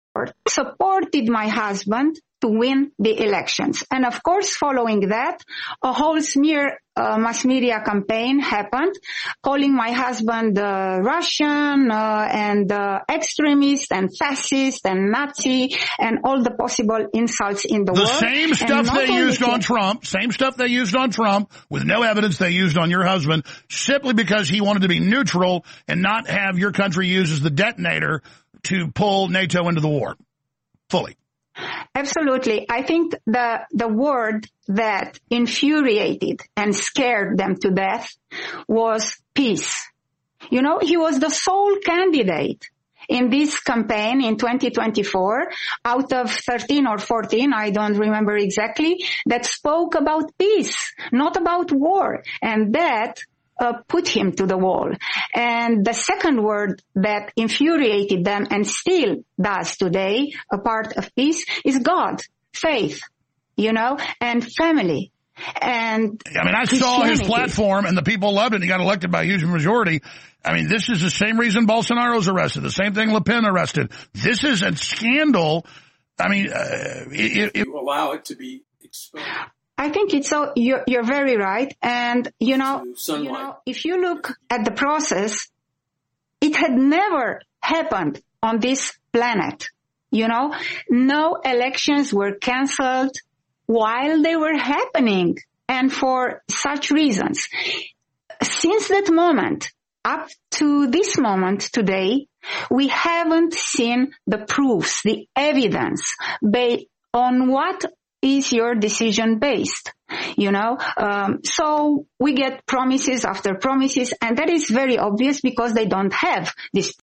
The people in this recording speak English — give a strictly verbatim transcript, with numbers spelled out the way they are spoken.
supported my husband to win the elections. And of course, following that, a whole smear uh, mass media campaign happened, calling my husband uh, Russian uh, and uh, extremist and fascist and Nazi and all the possible insults in the, the world. The same stuff they used on to- Trump, same stuff they used on Trump, with no evidence they used on your husband, simply because he wanted to be neutral and not have your country used as the detonator to pull NATO into the war fully. Absolutely. I think the the word that infuriated and scared them to death was peace. You know, he was the sole candidate in this campaign in twenty twenty-four out of thirteen or fourteen, I don't remember exactly, that spoke about peace, not about war. And that Uh, put him to the wall. And the second word that infuriated them and still does today, a part of peace, is God, faith, you know, and family. And I mean, I saw his platform and the people loved it. He got elected by a huge majority. I mean, this is the same reason Bolsonaro's arrested, the same thing Le Pen arrested. This is a scandal. I mean, uh, it, it, you allow it to be exposed. I think it's so, you're, you're very right. And, you know, you know, if you look at the process, it had never happened on this planet. You know, no elections were canceled while they were happening and for such reasons. Since that moment, up to this moment today, we haven't seen the proofs, the evidence ba- on what is your decision based, you know? Um, so we get promises after promises, and that is very obvious because they don't have this